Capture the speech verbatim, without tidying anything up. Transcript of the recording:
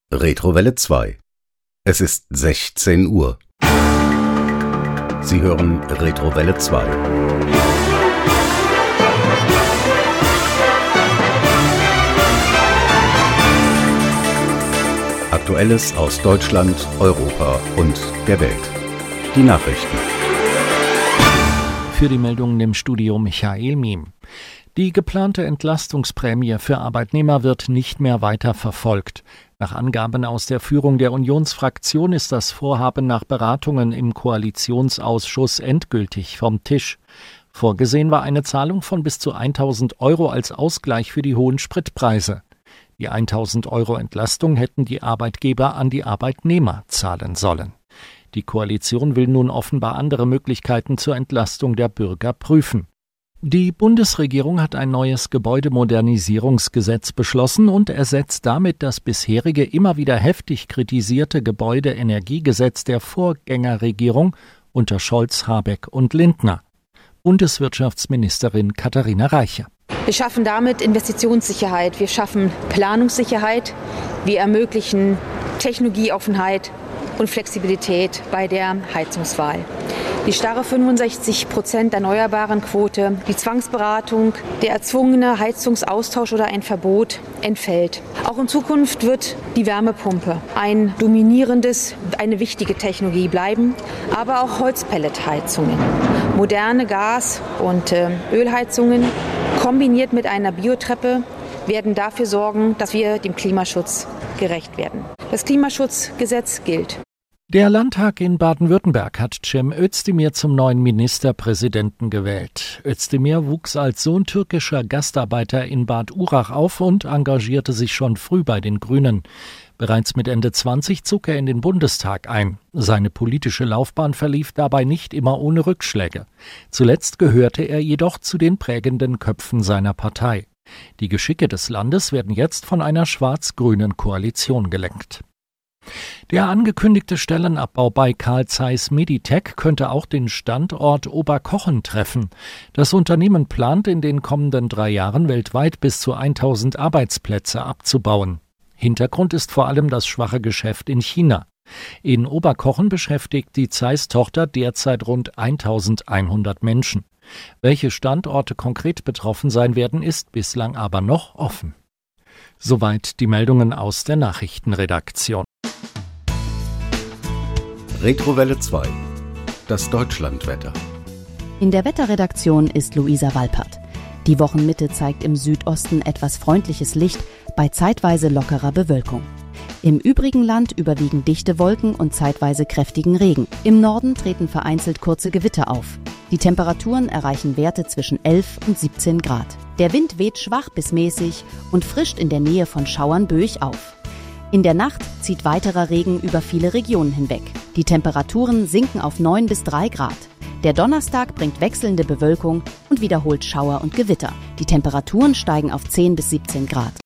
Retrowelle zwei. Es ist sechzehn Uhr. Sie hören Retrowelle zwei. Aktuelles aus Deutschland, Europa und der Welt. Die Nachrichten. Für die Meldungen im Studio Michael Miem. Die geplante Entlastungsprämie für Arbeitnehmer wird nicht mehr weiter verfolgt. Nach Angaben aus der Führung der Unionsfraktion ist das Vorhaben nach Beratungen im Koalitionsausschuss endgültig vom Tisch. Vorgesehen war eine Zahlung von bis zu tausend Euro als Ausgleich für die hohen Spritpreise. Die tausend Euro Entlastung hätten die Arbeitgeber an die Arbeitnehmer zahlen sollen. Die Koalition will nun offenbar andere Möglichkeiten zur Entlastung der Bürger prüfen. Die Bundesregierung hat ein neues Gebäudemodernisierungsgesetz beschlossen und ersetzt damit das bisherige, immer wieder heftig kritisierte Gebäudeenergiegesetz der Vorgängerregierung unter Scholz, Habeck und Lindner. Bundeswirtschaftsministerin Katharina Reiche. Wir schaffen damit Investitionssicherheit, wir schaffen Planungssicherheit, wir ermöglichen Technologieoffenheit und Flexibilität bei der Heizungswahl. Die starre fünfundsechzig Prozent erneuerbaren Quote, die Zwangsberatung, der erzwungene Heizungsaustausch oder ein Verbot entfällt. Auch in Zukunft wird die Wärmepumpe ein dominierendes, eine wichtige Technologie bleiben, aber auch Holzpelletheizungen, moderne Gas- und äh, Ölheizungen kombiniert mit einer Biotreppe werden dafür sorgen, dass wir dem Klimaschutz gerecht werden. Das Klimaschutzgesetz gilt. Der Landtag in Baden-Württemberg hat Cem Özdemir zum neuen Ministerpräsidenten gewählt. Özdemir wuchs als Sohn türkischer Gastarbeiter in Bad Urach auf und engagierte sich schon früh bei den Grünen. Bereits mit Ende zwanzig zog er in den Bundestag ein. Seine politische Laufbahn verlief dabei nicht immer ohne Rückschläge. Zuletzt gehörte er jedoch zu den prägenden Köpfen seiner Partei. Die Geschicke des Landes werden jetzt von einer schwarz-grünen Koalition gelenkt. Der angekündigte Stellenabbau bei Carl Zeiss Meditec könnte auch den Standort Oberkochen treffen. Das Unternehmen plant in den kommenden drei Jahren weltweit bis zu tausend Arbeitsplätze abzubauen. Hintergrund ist vor allem das schwache Geschäft in China. In Oberkochen beschäftigt die Zeiss-Tochter derzeit rund eintausendeinhundert Menschen. Welche Standorte konkret betroffen sein werden, ist bislang aber noch offen. Soweit die Meldungen aus der Nachrichtenredaktion. Retrowelle zwei. Das Deutschlandwetter. In der Wetterredaktion ist Luisa Walpert. Die Wochenmitte zeigt im Südosten etwas freundliches Licht bei zeitweise lockerer Bewölkung. Im übrigen Land überwiegen dichte Wolken und zeitweise kräftigen Regen. Im Norden treten vereinzelt kurze Gewitter auf. Die Temperaturen erreichen Werte zwischen elf und siebzehn Grad. Der Wind weht schwach bis mäßig und frischt in der Nähe von Schauern böig auf. In der Nacht zieht weiterer Regen über viele Regionen hinweg. Die Temperaturen sinken auf neun bis drei Grad. Der Donnerstag bringt wechselnde Bewölkung und wiederholt Schauer und Gewitter. Die Temperaturen steigen auf zehn bis siebzehn Grad.